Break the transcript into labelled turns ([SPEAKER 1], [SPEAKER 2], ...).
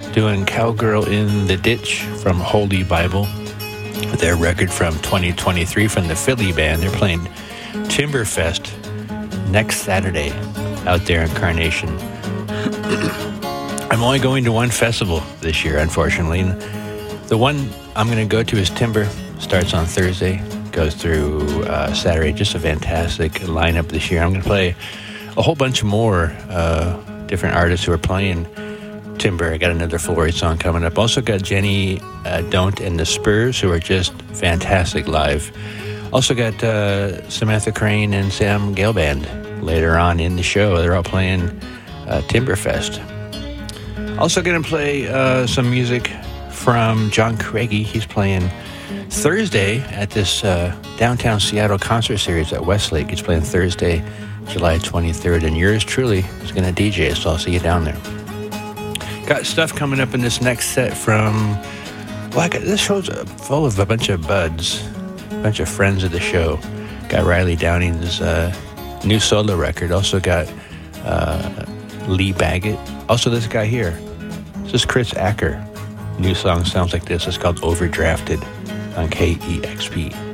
[SPEAKER 1] doing Cowgirl in the Ditch from Holy Bible. Their record from 2023 from the Philly band. They're playing Timberfest next Saturday out there in Carnation. I'm only going to one festival this year, unfortunately. The one I'm going to go to is Timber. Starts on Thursday, goes through Saturday. Just a fantastic lineup this year. I'm going to play a whole bunch more different artists who are playing Timber. I got another Flory song coming up. Also got Jenny Don't and the Spurs, who are just fantastic live. Also got Samantha Crane and Sam Gale Band later on in the show. They're all playing Timberfest. Also going to play some music from John Craigie. He's playing Thursday at this downtown Seattle concert series at Westlake. He's playing Thursday, July 23rd. And yours truly is going to DJ, so I'll see you down there. Got stuff coming up in this next set from... Well, this show's full of a bunch of buds, a bunch of friends of the show. Got Riley Downing's new solo record. Also got Lee Baggett. Also this guy here. This is Chris Acker. New song sounds like this. It's called Overdrafted on KEXP.